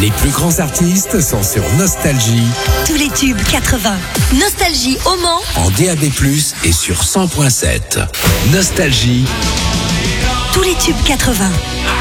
Les plus grands artistes sont sur Nostalgie. Tous les tubes 80. Nostalgie au Mans. En DAB+, et sur 100.7. Nostalgie. Tous les tubes 80.